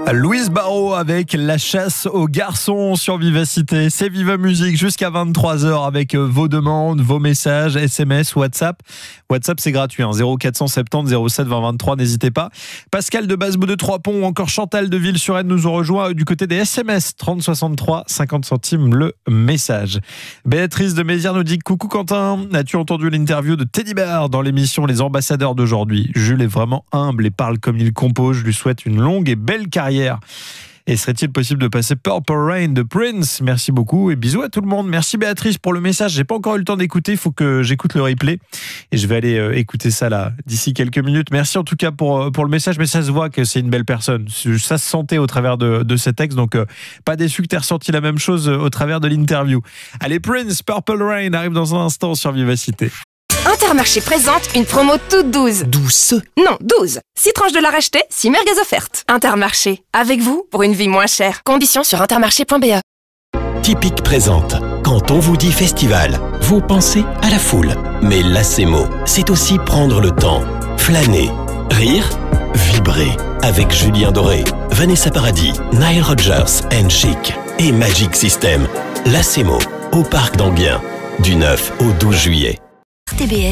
Louise Barrault avec La chasse aux garçons sur Vivacité. C'est Viva Musique jusqu'à 23h avec vos demandes, vos messages, SMS, WhatsApp. WhatsApp, c'est gratuit, 0470 07 20 23, n'hésitez pas. Pascal de Basbeau de Trois-Ponts ou encore Chantal de Ville-sur-Aisne nous ont rejoint du côté des SMS. 30 63, 50 centimes le message. Béatrice de Mézières nous dit: coucou Quentin, as-tu entendu l'interview de Teddy Bear dans l'émission Les Ambassadeurs d'aujourd'hui? Jules est vraiment humble et parle comme il compose. Je lui souhaite une longue et belle carrière. Et serait-il possible de passer Purple Rain de Prince? Merci beaucoup et bisous à tout le monde. Merci Béatrice pour le message. J'ai pas encore eu le temps d'écouter, il faut que j'écoute le replay et je vais aller écouter ça là d'ici quelques minutes. Merci en tout cas pour le message, mais ça se voit que c'est une belle personne. Ça se sentait au travers de ces textes, donc pas déçu que tu aies ressenti la même chose au travers de l'interview. Allez, Prince, Purple Rain arrive dans un instant sur Vivacité. Intermarché présente une promo toute douce. Douce? Non, 12. 6 tranches de la racheter, 6 merguez offertes. Intermarché, avec vous pour une vie moins chère. Conditions sur intermarché.be. Typique présente. Quand on vous dit festival, vous pensez à la foule. Mais Lacemo, c'est aussi prendre le temps, flâner, rire, vibrer. Avec Julien Doré, Vanessa Paradis, Nile Rodgers and Chic et Magic System. Lacemo, au Parc d'Enghien, du 9 au 12 juillet. TBS.